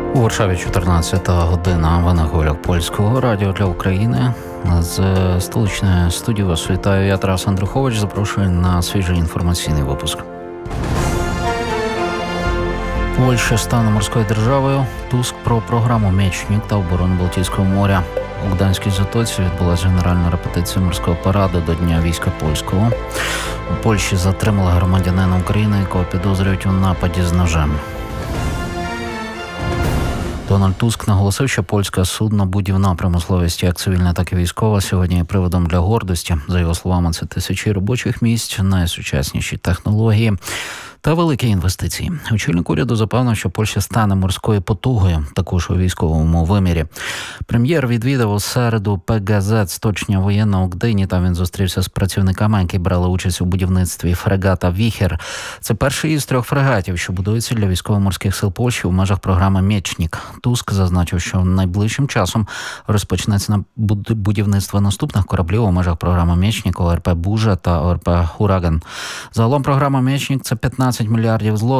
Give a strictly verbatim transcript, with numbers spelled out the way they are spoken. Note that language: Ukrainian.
У Варшаві чотирнадцята година. Ви на хвилях Польського радіо для України. З столичної студії вас вітаю. Я Тарас Андрухович. Запрошую на свіжий інформаційний випуск. Польща стане морською державою. Туск про програму «Мечник» та оборону Балтійського моря. У Гданській Затоці відбулася генеральна репетиція морського параду до Дня війська польського. У Польщі затримали громадянина України, якого підозрюють у нападі з ножем. Дональд Туск наголосив, що польська суднобудівна промисловість, як цивільна, так і військова, сьогодні є приводом для гордості. За його словами, це тисячі робочих місць, найсучасніші технології та великі інвестиції. Очільник уряду запевнив, що Польща стане морською потугою, також у військовому вимірі. Прем'єр відвідав у середу Пе Ге Зет сточення воєнного у Гдині. Там він зустрівся з працівниками, які брали участь у будівництві фрегата «Віхер». Це перший із трьох фрегатів, що будуються для військово-морських сил Польщі в межах програми «Мечник». Туск зазначив, що найближчим часом розпочнеться будівництво наступних кораблів у межах програми «Мечник», О Ер Пе «Бужа» та О Ер Пе «Ураган». Загалом програма «Мечник» – це п'ятнадцять мільярдів злотих.